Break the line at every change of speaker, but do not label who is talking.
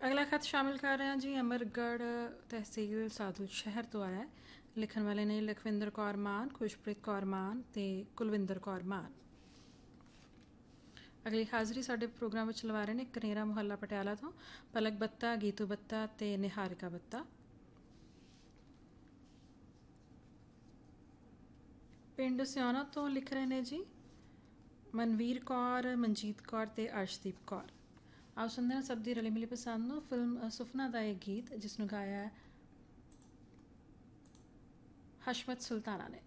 ਅਗਲਾ ਖਤ ਸ਼ਾਮਿਲ ਕਰ ਰਹੇ ਹਾਂ ਜੀ। ਅਮਰਗੜ੍ਹ ਤਹਿਸੀਲ ਸਾਦੁਲ ਸ਼ਹਿਰ ਤੋਂ ਆਇਆ ਹੈ। ਲਿਖਣ ਵਾਲੇ ਨੇ ਲਖਵਿੰਦਰ ਕੌਰ ਮਾਨ, ਖੁਸ਼ਪ੍ਰੀਤ ਕੌਰ ਮਾਨ ਅਤੇ ਕੁਲਵਿੰਦਰ ਕੌਰ ਮਾਨ। ਅਗਲੀ ਹਾਜ਼ਰੀ ਸਾਡੇ ਪ੍ਰੋਗਰਾਮ ਵਿੱਚ ਲਵਾ ਰਹੇ ਨੇ ਕਨੇਰਾ ਮੁਹੱਲਾ ਪਟਿਆਲਾ ਤੋਂ ਪਲਕ ਬੱਤਾ, ਗੀਤੂ ਬੱਤਾ ਅਤੇ ਨਿਹਾਰਿਕਾ ਬੱਤਾ। ਪਿੰਡ ਸਿਆਣਾ ਤੋਂ ਲਿਖ ਰਹੇ ਨੇ ਜੀ ਮਨਵੀਰ ਕੌਰ, ਮਨਜੀਤ ਕੌਰ ਅਤੇ ਅਰਸ਼ਦੀਪ ਕੌਰ। ਆਓ ਸੁਣਦੇ ਹਾਂ ਸਭ ਦੀ ਰਲੀ ਮਿਲੀ ਪਸੰਦ ਨੂੰ ਫਿਲਮ ਸੁਫਨਾ ਦਾ ਇਹ ਗੀਤ, ਜਿਸ ਨੂੰ ਗਾਇਆ ਹੈ ਹਸ਼ਮਤ ਸੁਲਤਾਨਾ ਨੇ।